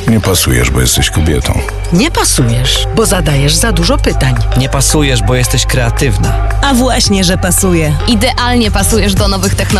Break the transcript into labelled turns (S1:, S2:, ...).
S1: Nie pasujesz, bo jesteś kobietą.
S2: Nie pasujesz, bo zadajesz za dużo pytań.
S3: Nie pasujesz, bo jesteś kreatywna.
S4: A właśnie, że pasuje.
S5: Idealnie pasujesz do nowych technologii.